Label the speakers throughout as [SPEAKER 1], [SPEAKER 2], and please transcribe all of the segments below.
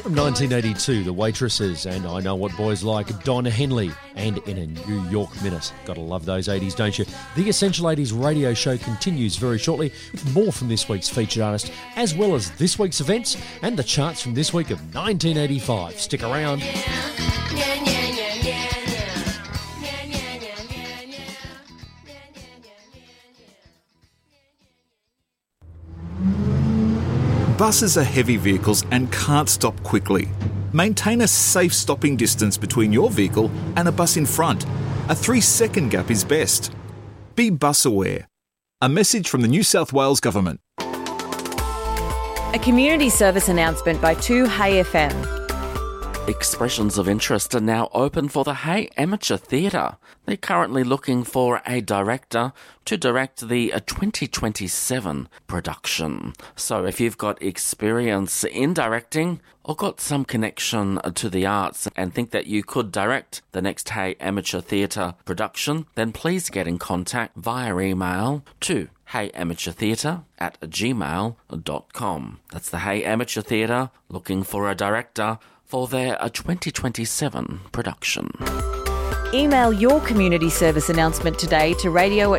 [SPEAKER 1] From 1982, The Waitresses and I Know What Boys Like, Don Henley, and In a New York Minute. Gotta love those 80s, don't you? The Essential 80s radio show continues very shortly with more from this week's featured artist, as well as this week's events and the charts from this week of 1985. Stick around.
[SPEAKER 2] Buses are heavy vehicles and can't stop quickly. Maintain a safe stopping distance between your vehicle and a bus in front. A 3-second gap is best. Be bus aware. A message from the New South Wales Government.
[SPEAKER 3] A community service announcement by 2Hey FM.
[SPEAKER 4] Expressions of interest are now open for the Hey Amateur Theatre. They're currently looking for a director to direct the 2027 production. So if you've got experience in directing or got some connection to the arts and think that you could direct the next Hey Amateur Theatre production, then please get in contact via email to heyamateurtheatre@gmail.com. That's the Hey Amateur Theatre looking for a director for their 2027 production.
[SPEAKER 3] Email your community service announcement today to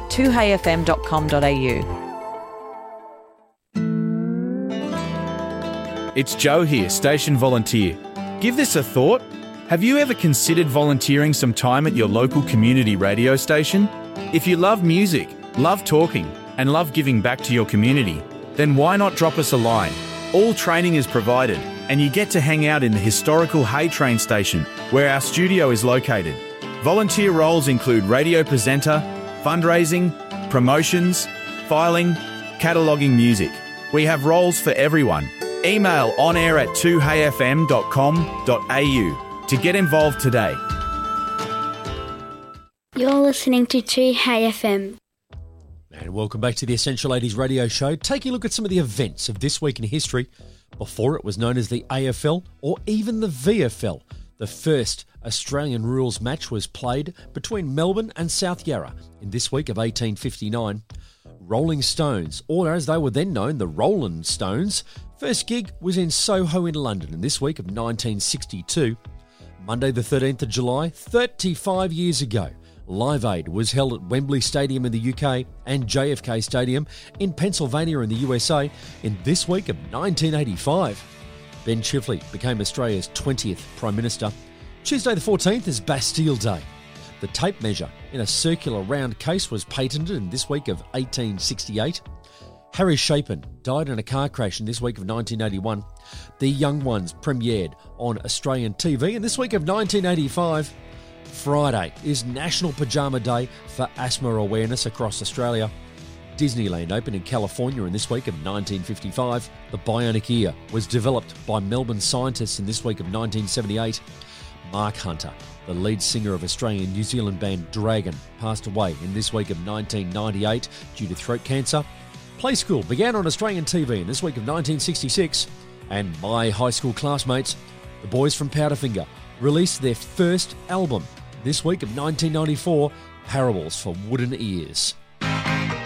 [SPEAKER 3] radio@2heyfm.com.au.
[SPEAKER 5] It's Joe here, station volunteer. Give this a thought. Have you ever considered volunteering some time at your local community radio station? If you love music, love talking, and love giving back to your community, then why not drop us a line? All training is provided, and you get to hang out in the historical Hay train station, where our studio is located. Volunteer roles include radio presenter, fundraising, promotions, filing, cataloguing music. We have roles for everyone. Email onair@2heyfm.com.au to get involved today.
[SPEAKER 6] You're listening to 2Hey FM.
[SPEAKER 1] And welcome back to the Essential 80s radio show, taking a look at some of the events of this week in history. Before it was known as the AFL or even the VFL. The first Australian rules match was played between Melbourne and South Yarra in this week of 1859. Rolling Stones, or as they were then known, the Rolling Stones, first gig was in Soho in London in this week of 1962. Monday the 13th of July, 35 years ago, Live Aid was held at Wembley Stadium in the UK and JFK Stadium in Pennsylvania in the USA in this week of 1985. Ben Chifley became Australia's 20th Prime Minister. Tuesday the 14th is Bastille Day. The tape measure in a circular round case was patented in this week of 1868. Harry Chapin died in a car crash in this week of 1981. The Young Ones premiered on Australian TV in this week of 1985. Friday is National Pajama Day for asthma awareness across Australia. Disneyland opened in California in this week of 1955. The bionic ear was developed by Melbourne scientists in this week of 1978. Mark Hunter, the lead singer of Australian New Zealand band Dragon, passed away in this week of 1998 due to throat cancer. Play School began on Australian TV in this week of 1966. And my high school classmates, the boys from Powderfinger, released their first album this week of 1994, Parables for Wooden Ears.